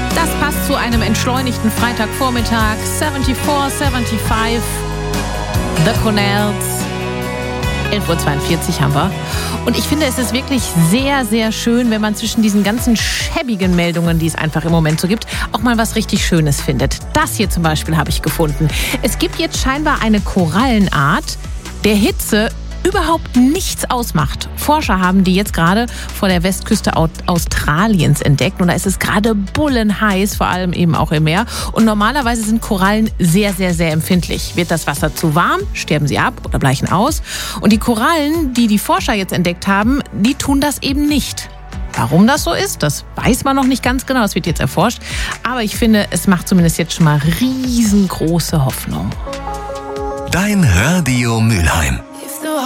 Das passt zu einem entschleunigten Freitagvormittag. 74, 75, The Cornells. 11.42 Uhr haben wir. Und ich finde, es ist wirklich sehr, sehr schön, wenn man zwischen diesen ganzen schäbigen Meldungen, die es einfach im Moment so gibt, auch mal was richtig Schönes findet. Das hier zum Beispiel habe ich gefunden. Es gibt jetzt scheinbar eine Korallenart, der Hitze überhaupt nichts ausmacht. Forscher haben die jetzt gerade vor der Westküste Australiens entdeckt. Und da ist es gerade bullenheiß, vor allem eben auch im Meer. Und normalerweise sind Korallen sehr, sehr, sehr empfindlich. Wird das Wasser zu warm, sterben sie ab oder bleichen aus. Und die Korallen, die die Forscher jetzt entdeckt haben, die tun das eben nicht. Warum das so ist, das weiß man noch nicht ganz genau. Das wird jetzt erforscht. Aber ich finde, es macht zumindest jetzt schon mal riesengroße Hoffnung. Dein Radio Mülheim.